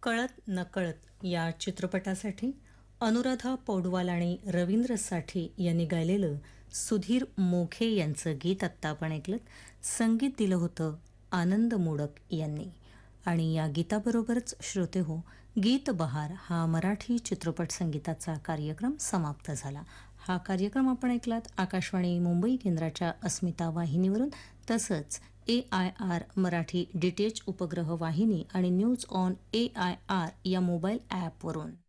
कळत नकळत या चित्रपटासाठी अनुराधा पौडवाल आणि रवींद्र साठे यांनी गायलेलं सुधीर मोघे यांचं गीत आत्ता आपण ऐकलं. संगीत दिलं होतं आनंद मोडक यांनी. आणि या गीताबरोबरच श्रोते हो, गीत बहार हा मराठी चित्रपट संगीताचा कार्यक्रम समाप्त झाला. हा कार्यक्रम आपण ऐकलात आकाशवाणी मुंबई केंद्राच्या अस्मिता वाहिनीवरून, तसंच AIR मराठी DTH उपग्रह वाहिनी आणि न्यूज ऑन AIR या मोबाईल ॲपवरून.